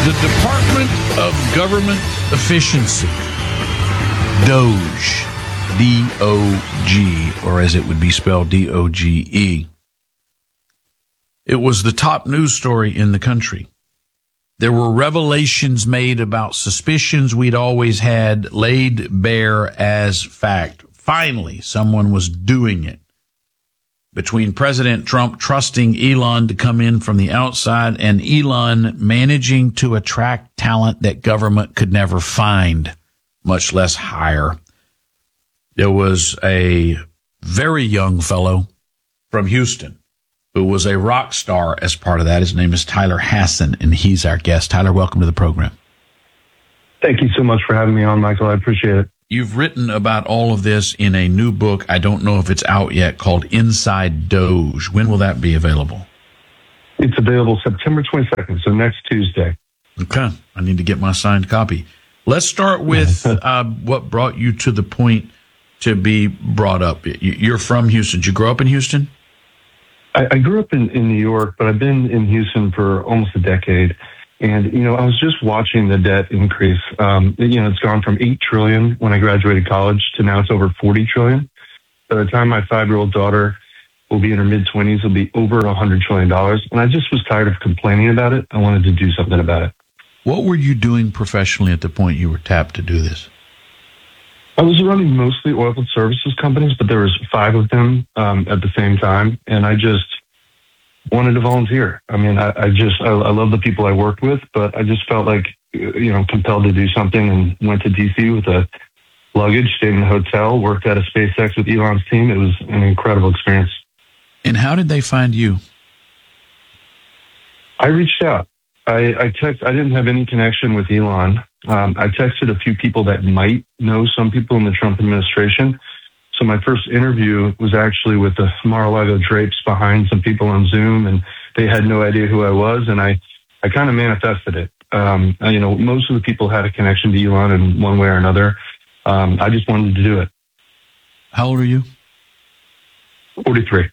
The Department of Government Efficiency, DOGE, D-O-G, or as it would be spelled, D-O-G-E. It was the top news story in the country. There were revelations made about suspicions we'd always had laid bare as fact. Finally, someone was doing it. Between President Trump trusting Elon to come in from the outside and Elon managing to attract talent that government could never find, much less hire. There was a very young fellow from Houston who was a rock star as part of that. His name is Tyler Hasson, and he's our guest. Tyler, welcome to the program. Thank you so much for having me on, Michael. I appreciate it. You've written about all of this in a new book. I don't know if it's out yet, called Inside DOGE. When will that be available? It's available September 22nd, so next Tuesday. Okay. I need to get my signed copy. Let's start with what brought you to the point to be brought up. You're from Houston. Did you grow up in Houston? I grew up in New York, but I've been in Houston for almost a decade. And, I was just watching the debt increase. It's gone from $8 trillion when I graduated college to now it's over $40 trillion. By the time my 5-year-old daughter will be in her mid-20s, it'll be over $100 trillion. And I just was tired of complaining about it. I wanted to do something about it. What were you doing professionally at the point you were tapped to do this? I was running mostly oilfield services companies, but there was 5 of them at the same time. And I just wanted to volunteer. I mean, I love the people I worked with, but I just felt like, compelled to do something, and went to DC with a luggage, stayed in a hotel, worked at a SpaceX with Elon's team. It was an incredible experience. And how did they find you? I reached out. I didn't have any connection with Elon. I texted a few people that might know some people in the Trump administration. So my first interview was actually with the Mar-a-Lago drapes behind some people on Zoom, and they had no idea who I was, and I kind of manifested it. Most of the people had a connection to Elon in one way or another. I just wanted to do it. How old are you? 43.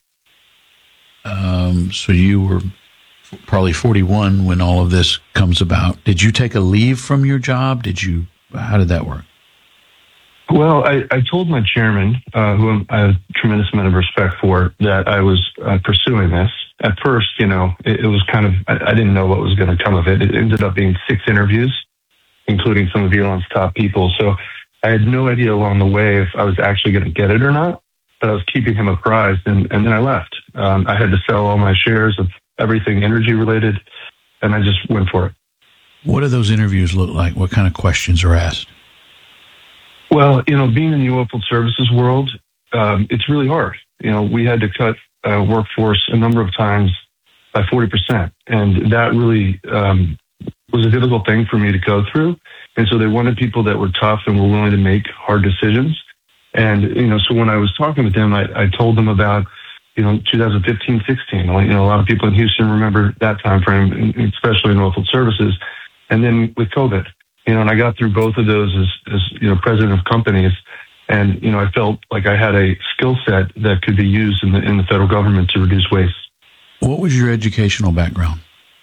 So you were probably 41 when all of this comes about. Did you take a leave from your job? How did that work? Well, I told my chairman, who I have a tremendous amount of respect for, that I was pursuing this. At first, it was kind of, I didn't know what was going to come of it. It ended up being 6 interviews, including some of Elon's top people. So I had no idea along the way if I was actually going to get it or not, but I was keeping him apprised, and then I left. I had to sell all my shares of everything energy related, and I just went for it. What do those interviews look like? What kind of questions are asked? Well, being in the oilfield services world, it's really hard. We had to cut workforce a number of times by 40%. And that really was a difficult thing for me to go through. And so they wanted people that were tough and were willing to make hard decisions. And, so when I was talking with them, I told them about, 2015, 16. A lot of people in Houston remember that time frame, especially in oilfield services. And then with COVID, and I got through both of those as president of companies. And, I felt like I had a skill set that could be used in the federal government to reduce waste. What was your educational background?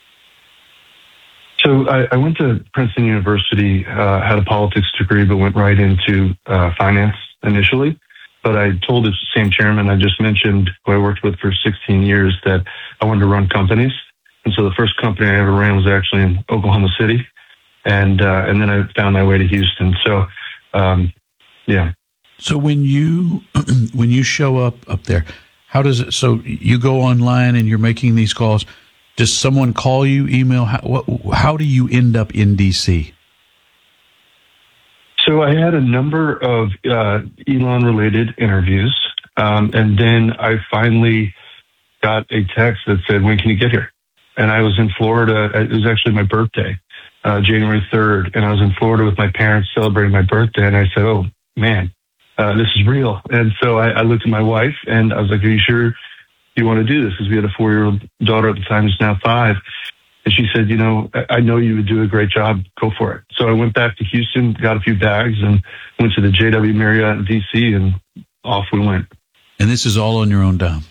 So I went to Princeton University, had a politics degree, but went right into finance initially. But I told the same chairman I just mentioned, who I worked with for 16 years, that I wanted to run companies. And so the first company I ever ran was actually in Oklahoma City. And then I found my way to Houston. So, yeah. So when you show up there, how does it? So you go online and you're making these calls. Does someone call you, email? How do you end up in DC? So I had a number of Elon-related interviews, and then I finally got a text that said, "When can you get here?" And I was in Florida. It was actually my birthday, January 3rd, and I was in Florida with my parents celebrating my birthday. And I said, "Oh man, this is real." And so I looked at my wife and I was like, "Are you sure you want to do this?" Because we had a 4-year-old daughter at the time, who's now 5. And she said, "I know you would do a great job. Go for it." So I went back to Houston, got a few bags, and went to the JW Marriott in DC, and off we went. And this is all on your own dime?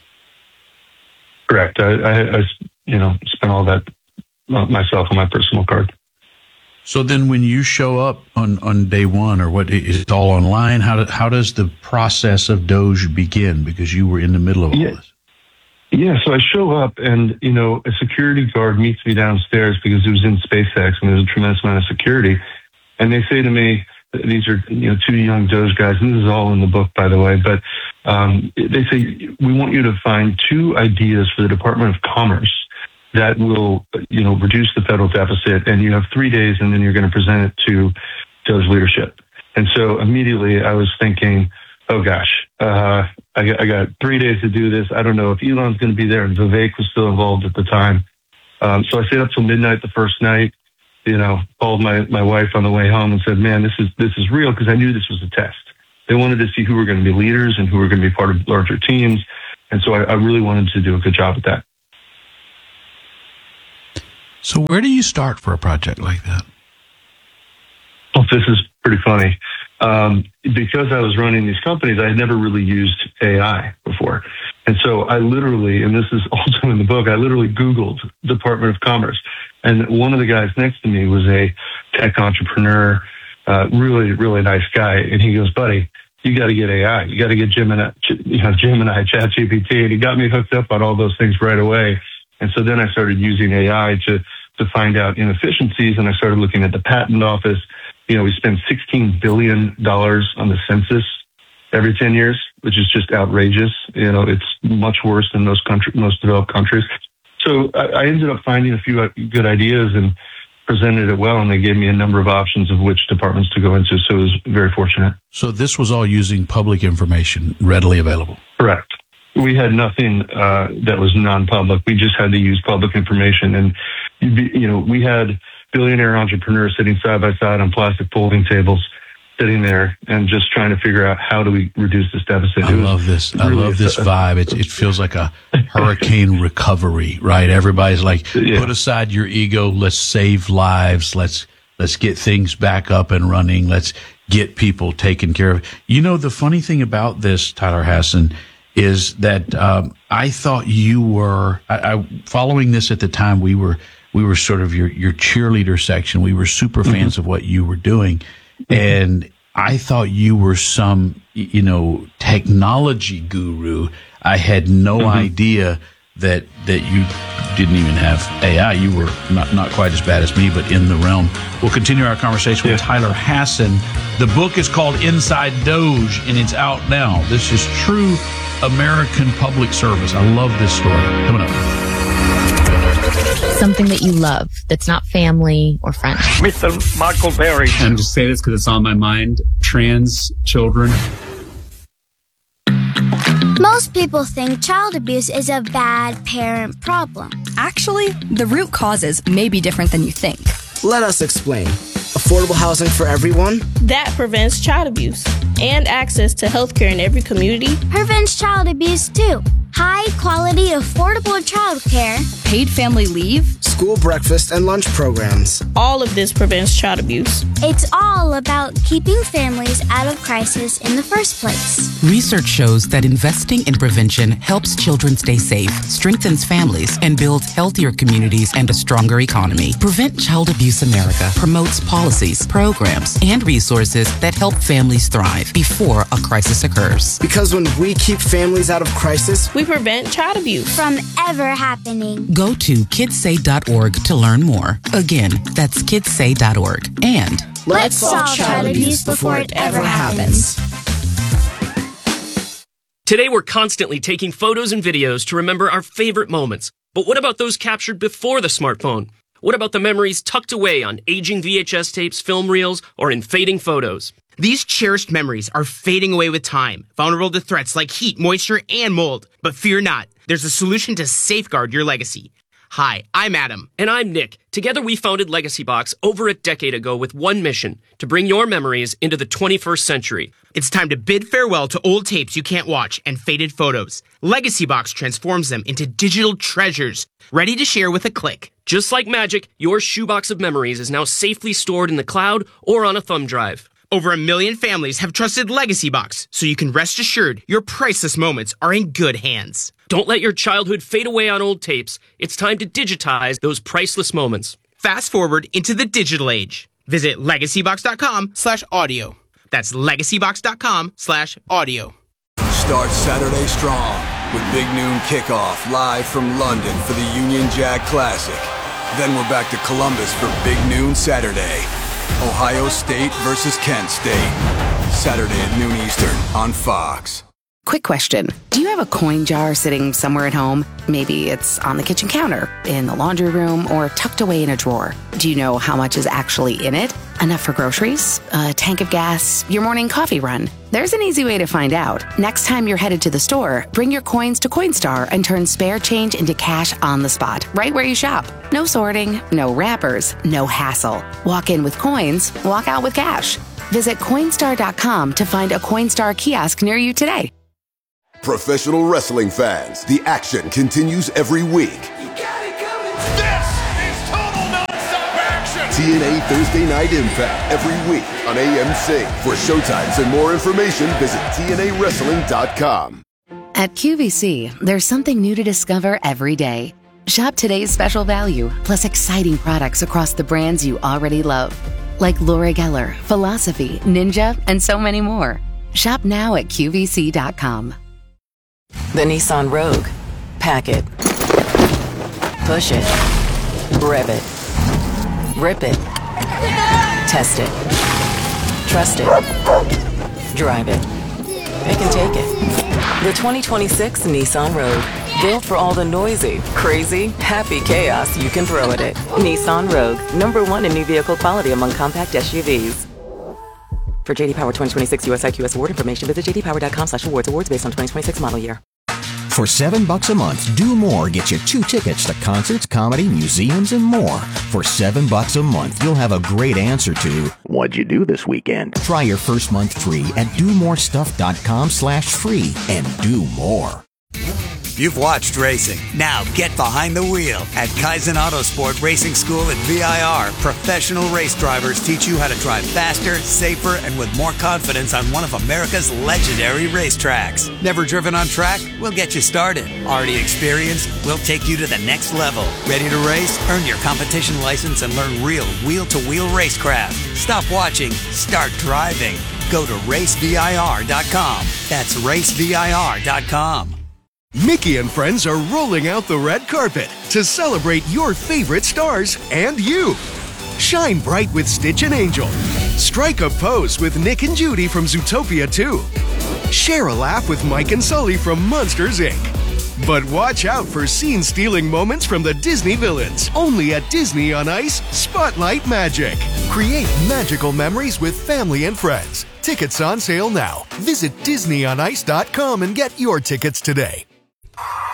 Correct. I spent all that myself on my personal card. So then when you show up on day one, or what, is it all online? How does the process of Doge begin? Because you were in the middle of all this. Yeah, so I show up and, a security guard meets me downstairs because it was in SpaceX and there's a tremendous amount of security. And they say to me, these are, two young Doge guys, and this is all in the book, by the way, but they say, we want you to find 2 ideas for the Department of Commerce that will, reduce the federal deficit, and you have 3 days, and then you're going to present it to Doge leadership. And so immediately I was thinking, oh gosh, I got 3 days to do this. I don't know if Elon's going to be there, and Vivek was still involved at the time. So I stayed up till midnight the first night. Called my wife on the way home and said, man, this is real, because I knew this was a test. They wanted to see who were going to be leaders and who were going to be part of larger teams. And so I really wanted to do a good job at that. So where do you start for a project like that? Well, this is pretty funny. Because I was running these companies, I had never really used AI before. And so I literally, and this is also in the book, I literally Googled Department of Commerce. And one of the guys next to me was a tech entrepreneur, really, really nice guy. And he goes, buddy, you got to get AI. You got to get Gemini, ChatGPT. And he got me hooked up on all those things right away. And so then I started using AI to find out inefficiencies. And I started looking at the patent office. We spend $16 billion on the census every 10 years, which is just outrageous. It's much worse than most developed countries. So I ended up finding a few good ideas and presented it well, and they gave me a number of options of which departments to go into. So it was very fortunate. So this was all using public information readily available? Correct. We had nothing that was non-public. We just had to use public information. And, we had billionaire entrepreneurs sitting side by side on plastic folding tables, sitting there and just trying to figure out how do we reduce this deficit. I love this. I love this vibe. It feels like a hurricane recovery, right? Everybody's like, put aside your ego. Let's save lives. Let's get things back up and running. Let's get people taken care of. The funny thing about this, Tyler Hasson, is that I thought you were following this at the time. We were sort of your cheerleader section. We were super fans of what you were doing. And I thought you were some, technology guru. I had no idea that you didn't even have AI. You were not quite as bad as me, but in the realm. We'll continue our conversation with Tyler Hasson. The book is called Inside Doge, and it's out now. This is true American public service. I love this story. Coming up. Something that you love that's not family or friends. Mr. Michael Berry. And just say this because it's on my mind. Trans children. Most people think child abuse is a bad parent problem. Actually, the root causes may be different than you think. Let us explain. Affordable housing for everyone? That prevents child abuse. And access to health care in every community. Prevents child abuse too. High quality, affordable child care. Paid family leave. School breakfast and lunch programs. All of this prevents child abuse. It's all about keeping families out of crisis in the first place. Research shows that investing in prevention helps children stay safe, strengthens families, and builds healthier communities and a stronger economy. Prevent Child Abuse America promotes policies, programs, and resources that help families thrive before a crisis occurs. Because when we keep families out of crisis, we prevent child abuse from ever happening. Go to kidssay.org to learn more. Again, that's kidssay.org. And let's solve child abuse before it ever happens. Today, we're constantly taking photos and videos to remember our favorite moments. But what about those captured before the smartphone? What about the memories tucked away on aging VHS tapes, film reels, or in fading photos? These cherished memories are fading away with time, vulnerable to threats like heat, moisture, and mold. But fear not, there's a solution to safeguard your legacy. Hi, I'm Adam. And I'm Nick. Together we founded Legacy Box over a decade ago with one mission, to bring your memories into the 21st century. It's time to bid farewell to old tapes you can't watch and faded photos. Legacy Box transforms them into digital treasures, ready to share with a click. Just like magic, your shoebox of memories is now safely stored in the cloud or on a thumb drive. Over 1 million families have trusted Legacy Box, so you can rest assured your priceless moments are in good hands. Don't let your childhood fade away on old tapes. It's time to digitize those priceless moments. Fast forward into the digital age. Visit legacybox.com/audio. That's legacybox.com/audio. Start Saturday strong with Big Noon Kickoff live from London for the Union Jack Classic. Then we're back to Columbus for Big Noon Saturday. Ohio State versus Kent State. Saturday at noon Eastern on Fox. Quick question. Do you have a coin jar sitting somewhere at home? Maybe it's on the kitchen counter, in the laundry room, or tucked away in a drawer. Do you know how much is actually in it? Enough for groceries? A tank of gas? Your morning coffee run? There's an easy way to find out. Next time you're headed to the store, bring your coins to Coinstar and turn spare change into cash on the spot, right where you shop. No sorting, no wrappers, no hassle. Walk in with coins, walk out with cash. Visit Coinstar.com to find a Coinstar kiosk near you today. Professional wrestling fans, the action continues every week. This is total non-stop action! TNA Thursday Night Impact every week on AMC. For showtimes and more information, visit TNAWrestling.com. At QVC, there's something new to discover every day. Shop today's special value, plus exciting products across the brands you already love. Like Laura Geller, Philosophy, Ninja, and so many more. Shop now at QVC.com. The Nissan Rogue. Pack it. Push it. Rev it. Rip it. Test it. Trust it. Drive it. Pick and take it. The 2026 Nissan Rogue. Built for all the noisy, crazy, happy chaos you can throw at it. Nissan Rogue. #1 in new vehicle quality among compact SUVs. For JD Power 2026 US IQS award information, visit jdpower.com/awards. Awards based on 2026 model year. For $7 a month, Do More gets you 2 tickets to concerts, comedy, museums, and more. For $7 a month, you'll have a great answer to what'd you do this weekend? Try your first month free at domorestuff.com/free and do more. You've watched racing. Now get behind the wheel. At Kaizen Autosport Racing School at VIR, professional race drivers teach you how to drive faster, safer, and with more confidence on one of America's legendary racetracks. Never driven on track? We'll get you started. Already experienced? We'll take you to the next level. Ready to race? Earn your competition license and learn real wheel-to-wheel racecraft. Stop watching. Start driving. Go to racevir.com. That's racevir.com. Mickey and friends are rolling out the red carpet to celebrate your favorite stars and you. Shine bright with Stitch and Angel. Strike a pose with Nick and Judy from Zootopia 2. Share a laugh with Mike and Sully from Monsters, Inc. But watch out for scene-stealing moments from the Disney villains. Only at Disney on Ice Spotlight Magic. Create magical memories with family and friends. Tickets on sale now. Visit DisneyOnIce.com and get your tickets today.